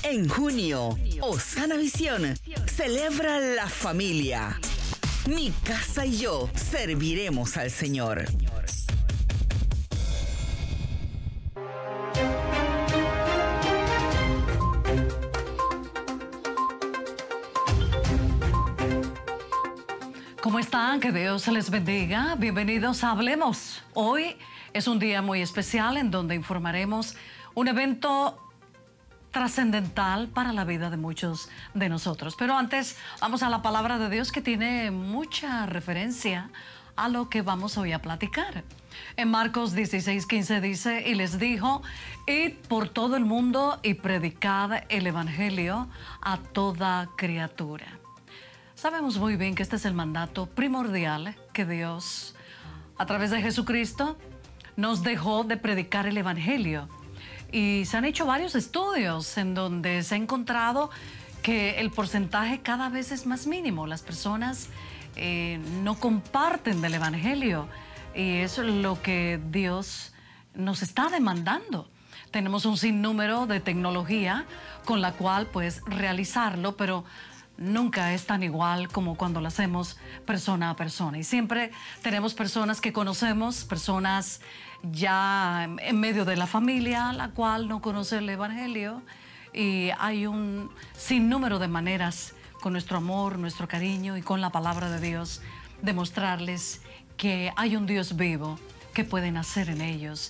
En junio, Osana Visión celebra la familia. Mi casa y yo serviremos al Señor. ¿Cómo están? Que Dios les bendiga. Bienvenidos a Hablemos. Hoy es un día muy especial en donde informaremos un evento trascendental para la vida de muchos de nosotros. Pero antes vamos a la palabra de Dios, que tiene mucha referencia a lo que vamos hoy a platicar. En Marcos 16:15 dice: y les dijo, id por todo el mundo y predicad el evangelio a toda criatura. Sabemos muy bien que este es el mandato primordial que Dios, a través de Jesucristo, nos dejó de predicar el evangelio. Y se han hecho varios estudios en donde se ha encontrado que el porcentaje cada vez es más mínimo. Las personas no comparten del evangelio, y eso es lo que Dios nos está demandando. Tenemos un sinnúmero de tecnología con la cual pues realizarlo, pero nunca es tan igual como cuando lo hacemos persona a persona. Y siempre tenemos personas que conocemos, personas ya en medio de la familia, la cual no conoce el evangelio, y hay un sinnúmero de maneras, con nuestro amor, nuestro cariño y con la palabra de Dios, demostrarles que hay un Dios vivo que puede nacer en ellos